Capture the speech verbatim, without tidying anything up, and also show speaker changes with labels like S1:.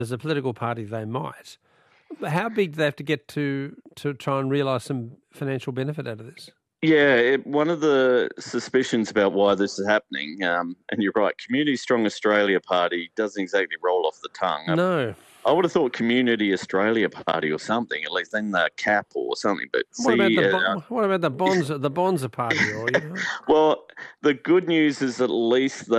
S1: as a political party, they might. How big do they have to get to to try and realise some financial benefit out of this?
S2: Yeah, it, one of the suspicions about why this is happening, um, and you're right, Community Strong Australia Party doesn't exactly roll off the tongue. Um,
S1: No.
S2: I would have thought Community Australia Party or something, at least in the cap or something. But
S1: What
S2: see,
S1: about the
S2: uh,
S1: bon- what about the bonds the Bonza party or you know?
S2: well, the good news is at least